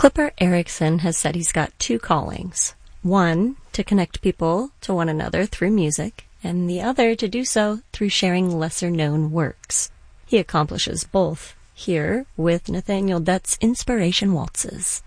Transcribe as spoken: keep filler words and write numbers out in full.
Clipper Erickson has said he's got two callings. One, to connect people to one another through music, and the other to do so through sharing lesser-known works. He accomplishes both here with Nathaniel Dutt's Inspiration Waltzes.